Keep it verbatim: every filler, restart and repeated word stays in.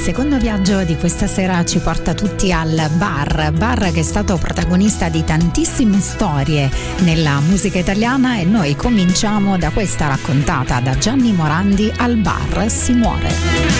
secondo viaggio di questa sera ci porta tutti al bar, bar che è stato protagonista di tantissime storie nella musica italiana, e noi cominciamo da questa raccontata da Gianni Morandi. Al bar si muore.